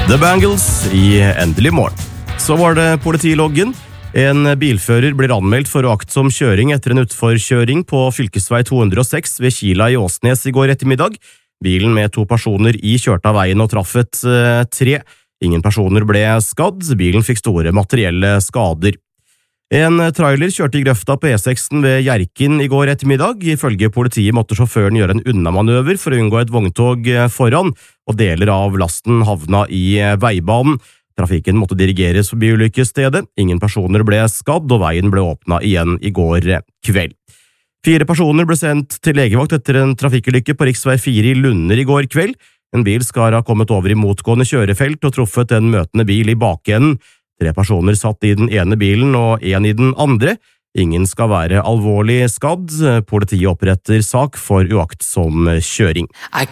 The Bangles i Endelig morgen. Så var det politiloggen. En bilfører blir anmeldt for uaktsom kjøring etter en utforkjøring på fylkesvei 206 ved Kila i Åsnes i går ettermiddag. Bilen med 2 personer i kjørte av veien og traff et tre. Ingen personer ble skadd, bilen fikk store materielle skader. En trailer kjørte i grøfta på E6 ved Hjerkinn i går ettermiddag. Ifølge politiet måtte sjåføren gjøre en unnamanøver for å unngå et vogntog foran, og deler av lasten havna i veibanen. Trafikken måtte dirigeres forbi ulykkesstedet. Ingen personer ble skadd, og veien ble åpnet igjen i går kveld. 4 personer ble sendt til legevakt etter en trafikkulykke på riksvei 4 i Lunder i går kveld. En bil skal ha kommet over i motgående kjørefelt og truffet en møtende bil i bakenden. 3 personer satt i den ene bilen og 1 i den andre. Ingen skal være alvorlig skadd. Politiet oppretter sak for uaktsom kjøring.